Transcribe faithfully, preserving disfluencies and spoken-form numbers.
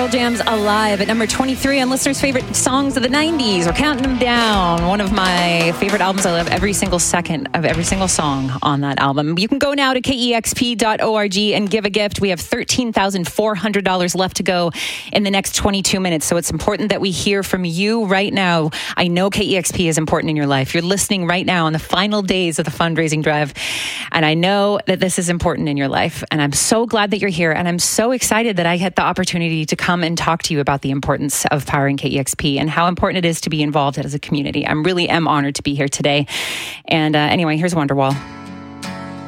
Pearl Jam's Alive at number twenty-three on listeners' favorite songs of the nineties. We're counting them down. One of my favorite albums. I love every single second of every single song on that album. You can go now to K E X P dot org and give a gift. We have thirteen thousand four hundred dollars left to go in the next twenty-two minutes. So it's important that we hear from you right now. I know K E X P is important in your life. You're listening right now on the final days of the fundraising drive. And I know that this is important in your life. And I'm so glad that you're here. And I'm so excited that I had the opportunity to come and talk to you about the importance of powering K E X P and how important it is to be involved as a community. I really am honored to be here today. And uh, anyway, here's Wonderwall.